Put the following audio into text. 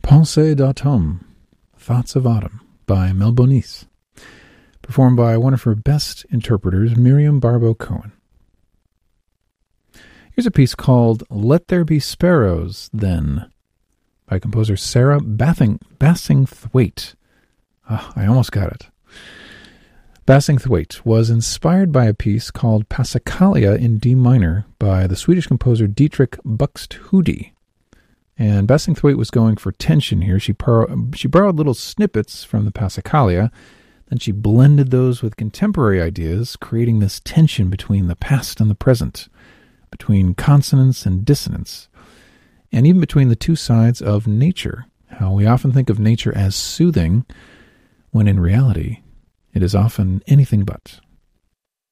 Pensées d'automne, Thoughts of Autumn, by Mel Bonis, performed by one of her best interpreters, Miriam Barbeau Cohen. Here's a piece called Let There Be Sparrows, Then, by composer Sarah Bassingthwaite. I almost got it. Bassingthwaite was inspired by a piece called Passacaglia in D minor by the Swedish composer Dietrich Buxtehude. And Bassingthwaite was going for tension here. She borrowed little snippets from the Passacaglia, then she blended those with contemporary ideas, creating this tension between the past and the present, between consonance and dissonance, and even between the two sides of nature. How we often think of nature as soothing, when in reality, it is often anything but.